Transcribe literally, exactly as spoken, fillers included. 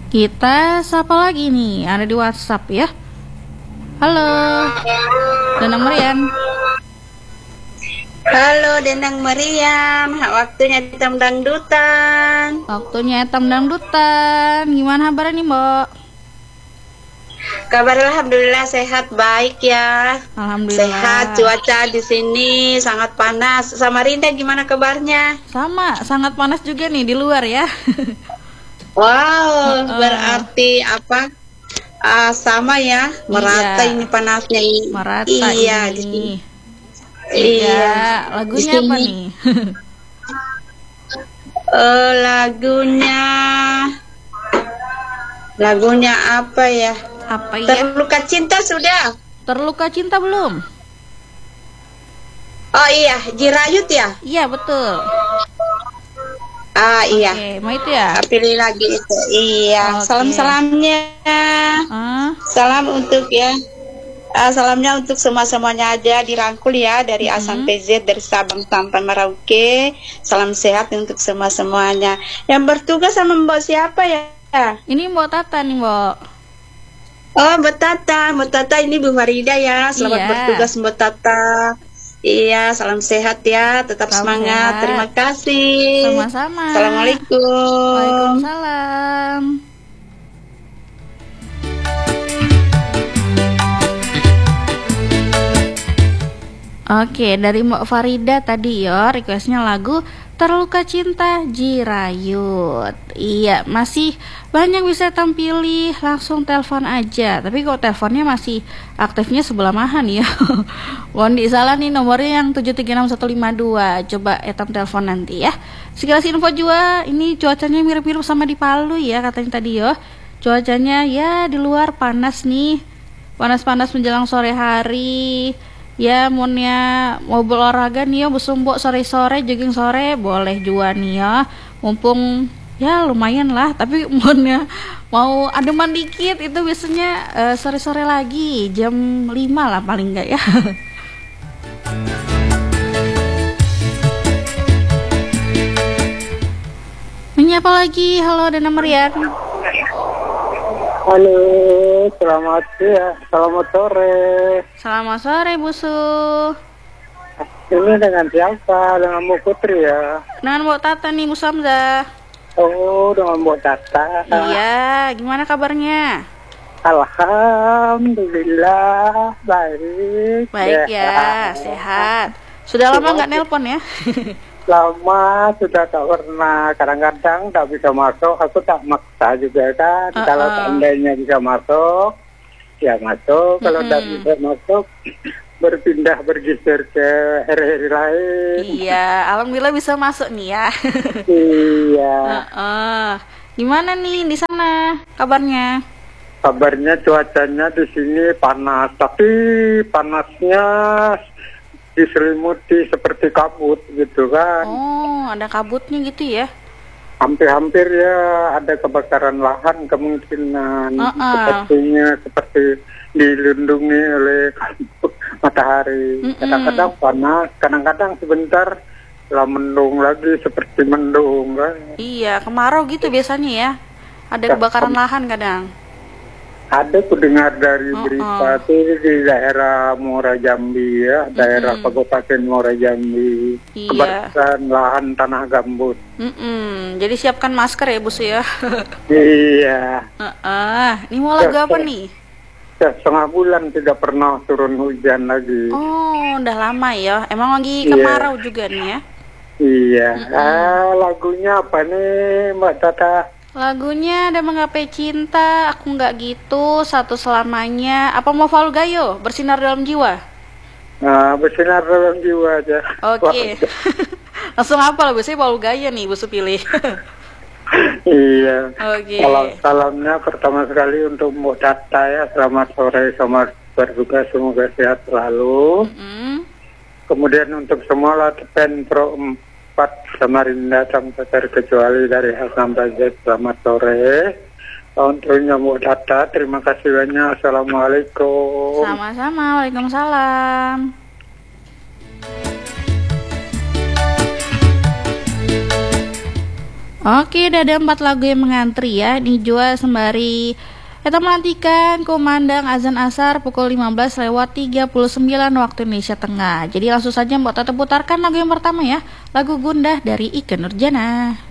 Kita sapa lagi nih, ada di WhatsApp ya. Halo, Danang Marian. Halo Denang Meriam, waktunya hitam dangdutan. Waktunya hitam dangdutan. Gimana kabarnya nih, Mbak? Kabar alhamdulillah sehat baik ya. Alhamdulillah. Sehat, cuaca di sini sangat panas. Samarinda gimana kabarnya? Sama, sangat panas juga nih di luar ya. Wow, uh-uh. berarti apa? Uh, sama ya, merata iya. Ini panasnya ini. Merata iya, ini. Di sini. Iya, iya. Lagunya apa nih? uh, lagunya, lagunya apa ya? Apa ya? Terluka cinta sudah. Terluka cinta belum? Oh iya, Jirayut ya? Iya betul. Ah iya. Oke, mau itu ya? Pilih lagi itu. Iya. Okay. Salam-salamnya. Uh. Salam untuk ya. Uh, salamnya untuk semua-semuanya aja dirangkul ya dari A mm-hmm. sampai Z, dari Sabang sampai Merauke. Salam sehat untuk semua-semuanya. Yang bertugas sama Mbak siapa ya? Ini Mbak Tata nih, Mbak. Oh, Mbak Tata. Mbak Tata ini Bu Farida ya. Selamat iya. bertugas Mbak Tata. Iya, salam sehat ya, tetap salam semangat. Sehat. Terima kasih. Sama-sama. Assalamualaikum. Waalaikumsalam. Oke, dari Mbak Farida tadi ya, requestnya lagu Terluka Cinta Jirayut. Iya, masih banyak bisa tampilih, langsung telepon aja. Tapi kok teleponnya masih aktifnya sebelah mahan ya. Mohon di salah nih nomornya yang tujuh tiga enam satu lima dua. Coba etam telepon nanti ya. Sekilas info juga, ini cuacanya mirip-mirip sama di Palu ya katanya tadi ya. Cuacanya ya di luar panas nih. Panas-panas menjelang sore hari. Ya, munnya mau berolahraga nih ya, besumbuk sore-sore, jogging sore, boleh juga nih ya. Mumpung ya lumayan lah, tapi munnya mau ademan dikit itu biasanya uh, sore-sore lagi, jam lima lah paling enggak ya. Menyapa lagi, halo Dana Marian. Halo, selamat siang, selamat sore. Selamat sore, Busu. Ini dengan siapa? Dengan Bu Putri ya? Dengan Bu Tata nih, Bu Samza. Oh, dengan Bu Tata. Iya, gimana kabarnya? Alhamdulillah, baik. Baik ya, sehat. Sudah lama nggak nelpon ya? Lama sudah tak pernah, kadang-kadang tak bisa masuk, aku tak maksa juga kan. Uh-uh. Kalau seandainya bisa masuk, ya masuk. Mm-hmm. Kalau tak bisa masuk, berpindah bergeser ke hari-hari lain. Iya, alhamdulillah bisa masuk nih ya. Iya. Uh-uh. Gimana nih di sana kabarnya? Kabarnya cuacanya di sini panas, tapi panasnya diselimuti seperti kabut gitu kan. Oh, ada kabutnya gitu ya? Hampir-hampir ya ada kebakaran lahan kemungkinan. Uh-uh. Sepertinya seperti dilindungi oleh matahari. Mm-mm. Kadang-kadang panas, kadang-kadang sebentar lah mendung lagi seperti mendung kan. Iya, kemarau gitu biasanya ya. Ada kebakaran lahan kadang. Ada ku dengar dari uh-uh. berita itu di daerah Muara Jambi ya, mm-mm. daerah Kabupaten Muara Jambi, iya. kebakaran lahan tanah gambut. Mm-mm. Jadi siapkan masker ya, Bus ya. Iya. Uh-uh. Ini mau lagu apa nih? Ya, setengah bulan tidak pernah turun hujan lagi. Oh, udah lama ya. Emang lagi kemarau yeah. juga nih ya? Iya. Ah, lagunya apa nih, Mbak Tata? Lagunya ada Menggapai Cinta, Aku Nggak Gitu, Satu Selamanya. Apa mau Paul Gayo, Bersinar Dalam Jiwa? Nah, Bersinar Dalam Jiwa aja. Oke. Okay. Langsung apa lah, biasanya Paul Gayo nih, Busu pilih. Iya. Oke. Okay. Salam salamnya pertama sekali untuk Mbak Tata ya. Selamat sore, selamat bertugas, semoga sehat selalu. Mm-hmm. Kemudian untuk semua Latpen Pro empat Samarinda tanpa terkecuali dari A sampai Z, selamat sore. Untuk Mbak Tata, terima kasih banyak. Assalamualaikum. Sama-sama, waalaikumsalam. Oke, udah ada empat lagu yang mengantri ya. Ini juga sembari kita menantikan kumandang azan asar pukul lima belas lewat tiga puluh sembilan waktu Indonesia Tengah. Jadi langsung saja Mbak Tata putarkan lagu yang pertama ya. Lagu Gundah dari Ikke Nurjana.